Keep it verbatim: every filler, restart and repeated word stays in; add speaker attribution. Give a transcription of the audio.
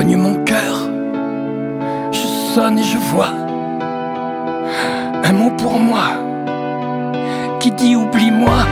Speaker 1: connu mon cœur. Je sonne et je vois un mot pour moi qui dit oublie-moi.